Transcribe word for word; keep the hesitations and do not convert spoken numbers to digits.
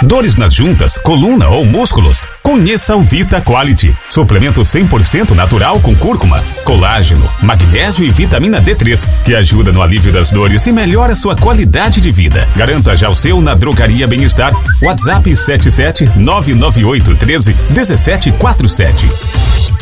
Dores nas juntas, coluna ou músculos? Conheça o Vita Quality. Suplemento cem por cento natural com cúrcuma, colágeno, magnésio e vitamina D três, que ajuda no alívio das dores e melhora sua qualidade de vida. Garanta já o seu na Drogaria Bem-Estar. WhatsApp sete sete nove nove oito um três um sete quatro sete.